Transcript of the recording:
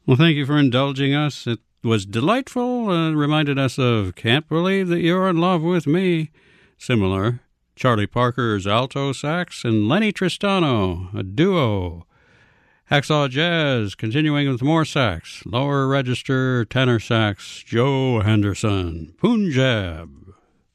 Well, thank you for indulging us. It was delightful and reminded us of Can't Believe That You're in Love with Me. Similar, Charlie Parker's alto sax and Lenny Tristano, a duo. Hacksaw Jazz, continuing with more sax, lower register tenor sax, Joe Henderson, Punjab.